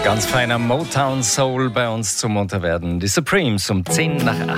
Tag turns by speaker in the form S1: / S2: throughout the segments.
S1: Ganz feiner Motown Soul bei uns zum Munterwerden. Die Supremes um 10 nach 8.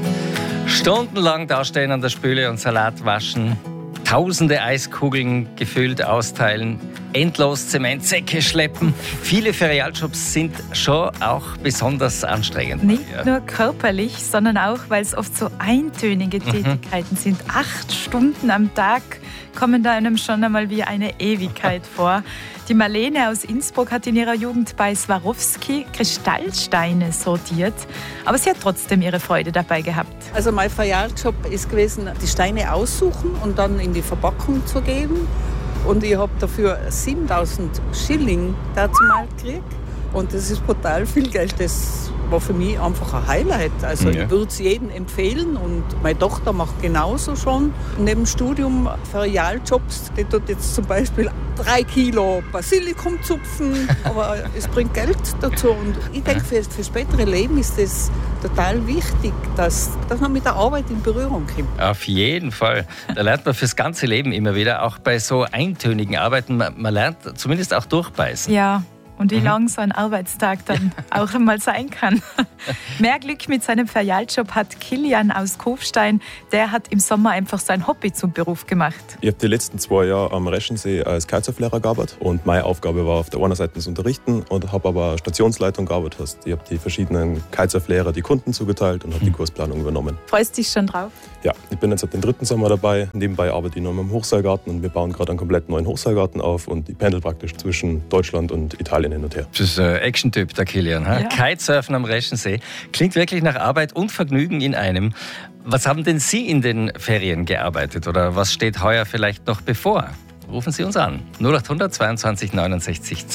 S1: Stundenlang dastehen an der Spüle und Salat waschen. Tausende Eiskugeln gefüllt austeilen. Endlos Zementsäcke schleppen. Viele Ferialjobs sind schon auch besonders anstrengend.
S2: Nicht nur körperlich, sondern auch, weil es oft so eintönige Tätigkeiten sind. 8 Stunden am Tag kommen da einem schon einmal wie eine Ewigkeit vor. Die Marlene aus Innsbruck hat in ihrer Jugend bei Swarovski Kristallsteine sortiert. Aber sie hat trotzdem ihre Freude dabei gehabt.
S3: Also mein Ferialjob ist gewesen, die Steine aussuchen und dann in die Verpackung zu geben. Und ich habe dafür 7.000 Schilling dazu mal gekriegt. Und das ist brutal viel Geld. Das war für mich einfach ein Highlight. Also Ich würde es jedem empfehlen. Und meine Tochter macht genauso schon. Neben dem Studium Ferialjobs, die tut jetzt zum Beispiel 3 Kilo Basilikum zupfen. Aber es bringt Geld dazu. Und ich denke, für das spätere Leben ist es total wichtig, dass man mit der Arbeit in Berührung kommt.
S1: Auf jeden Fall. Da lernt man fürs ganze Leben immer wieder. Auch bei so eintönigen Arbeiten. Man lernt zumindest auch durchbeißen.
S2: Ja. Und wie lang so ein Arbeitstag dann auch einmal sein kann. Mehr Glück mit seinem Ferialjob hat Kilian aus Kufstein. Der hat im Sommer einfach sein Hobby zum Beruf gemacht.
S4: Ich habe die letzten 2 Jahre am Reschensee als Kitesurflehrer gearbeitet. Und meine Aufgabe war auf der einen Seite das Unterrichten und habe aber Stationsleitung gearbeitet. Ich habe die verschiedenen Kitesurflehrer die Kunden zugeteilt und habe die Kursplanung übernommen.
S2: Freust du dich schon drauf?
S4: Ja, ich bin jetzt ab dem 3. Sommer dabei. Nebenbei arbeite ich noch im Hochseilgarten und wir bauen gerade einen komplett neuen Hochseilgarten auf und ich pendel praktisch zwischen Deutschland und Italien hin und her.
S1: Das ist ein Action-Typ, der Kilian. Ja. Kitesurfen am Reschensee. Klingt wirklich nach Arbeit und Vergnügen in einem. Was haben denn Sie in den Ferien gearbeitet oder was steht heuer vielleicht noch bevor? Rufen Sie uns an. 0800 22 69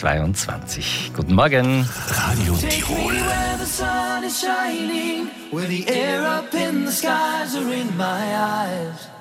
S1: 22. Guten Morgen.
S5: Radio Tirol. Where the air up in the skies are in my eyes.